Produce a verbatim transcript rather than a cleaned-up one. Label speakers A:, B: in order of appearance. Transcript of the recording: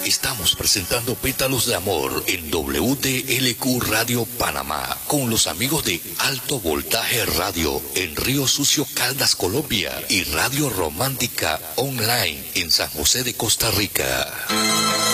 A: Estamos presentando Pétalos de Amor en W D L Q Radio Panamá con los amigos de Alto Voltaje Radio en Río Sucio, Caldas, Colombia y Radio Romántica Online en San José de Costa Rica.